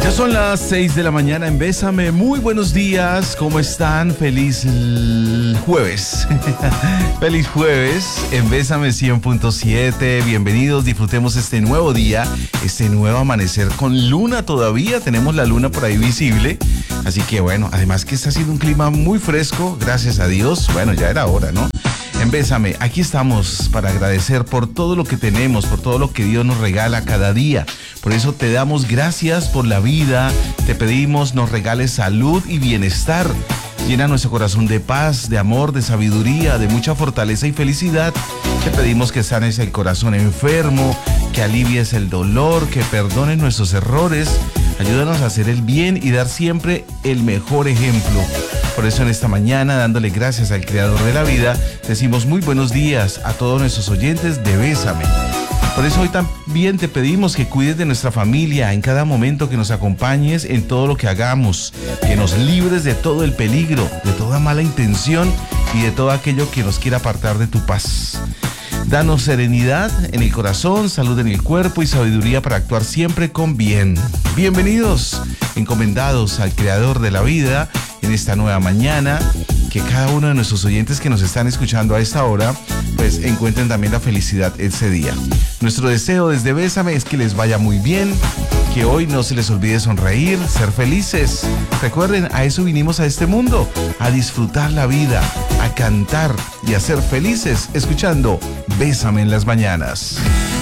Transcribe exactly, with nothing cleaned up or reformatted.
Ya son las seis de la mañana en Bésame. Muy buenos días, ¿cómo están? Feliz l- jueves. Feliz jueves en Bésame cien punto siete. Bienvenidos, disfrutemos este nuevo día, este nuevo amanecer con luna todavía. Tenemos la luna por ahí visible. Así que bueno, además que está haciendo un clima muy fresco, gracias a Dios. Bueno, ya era hora, ¿no? En Bésame, aquí estamos para agradecer por todo lo que tenemos, por todo lo que Dios nos regala cada día. Por eso te damos gracias por la vida, te pedimos nos regales salud y bienestar. Llena nuestro corazón de paz, de amor, de sabiduría, de mucha fortaleza y felicidad. Te pedimos que sanes el corazón enfermo, que alivies el dolor, que perdones nuestros errores. Ayúdanos a hacer el bien y dar siempre el mejor ejemplo. Por eso en esta mañana, dándole gracias al Creador de la vida, decimos muy buenos días a todos nuestros oyentes de Bésame. Por eso hoy también te pedimos que cuides de nuestra familia en cada momento, que nos acompañes en todo lo que hagamos, que nos libres de todo el peligro, de toda mala intención y de todo aquello que nos quiera apartar de tu paz. Danos serenidad en el corazón, salud en el cuerpo y sabiduría para actuar siempre con bien. Bienvenidos, encomendados al Creador de la vida en esta nueva mañana. Que cada uno de nuestros oyentes que nos están escuchando a esta hora, pues encuentren también la felicidad ese día. Nuestro deseo desde Bésame es que les vaya muy bien, que hoy no se les olvide sonreír, ser felices. Recuerden, a eso vinimos a este mundo, a disfrutar la vida, a cantar y a ser felices, escuchando Bésame en las mañanas.